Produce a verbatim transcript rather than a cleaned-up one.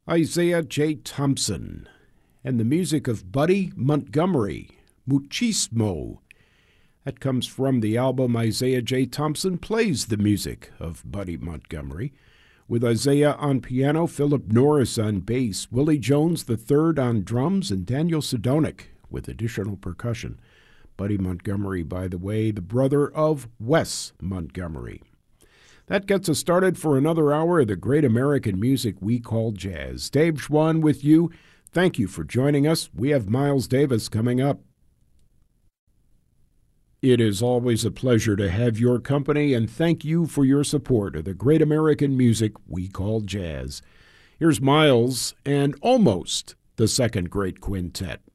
Isaiah J. Thompson, and the music of Buddy Montgomery, Muchismo. That comes from the album Isaiah J. Thompson Plays the Music of Buddy Montgomery, with Isaiah on piano, Philip Norris on bass, Willie Jones the third on drums, and Daniel Sidonic with additional percussion. Buddy Montgomery, by the way, the brother of Wes Montgomery. That gets us started for another hour of the great American music we call jazz. Dave Schwann with you. Thank you for joining us. We have Miles Davis coming up. It is always a pleasure to have your company, and thank you for your support of the great American music we call jazz. Here's Miles and Almost the Second Great Quintet.